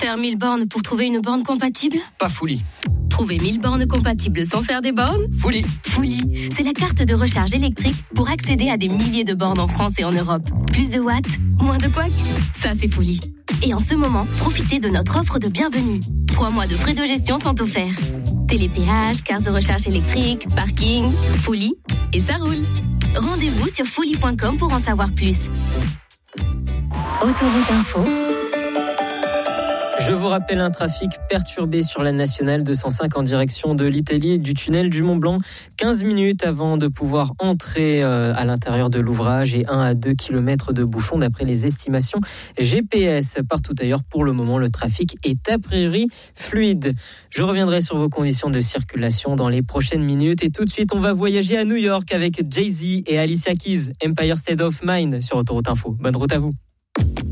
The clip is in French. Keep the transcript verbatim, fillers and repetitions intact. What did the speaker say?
Faire mille bornes pour trouver une borne compatible ? Pas Fully. Trouver mille bornes compatibles sans faire des bornes ? Fully. Fully, c'est la carte de recharge électrique pour accéder à des milliers de bornes en France et en Europe. Plus de watts, moins de couacs, ça c'est Fully. Et en ce moment, profitez de notre offre de bienvenue. Trois mois de frais de gestion sont offerts. Télépéage, carte de recharge électrique, parking, Fully, et ça roule. Rendez-vous sur fully point com pour en savoir plus. Autoroute Info. Je vous rappelle un trafic perturbé sur la nationale deux cent cinq en direction de l'Italie et du tunnel du Mont-Blanc. quinze minutes avant de pouvoir entrer à l'intérieur de l'ouvrage et un à deux kilomètres de bouchons d'après les estimations G P S. Partout ailleurs, pour le moment, le trafic est a priori fluide. Je reviendrai sur vos conditions de circulation dans les prochaines minutes. Et tout de suite, on va voyager à New York avec Jay-Z et Alicia Keys, Empire State of Mind sur Autoroute Info. Bonne route à vous.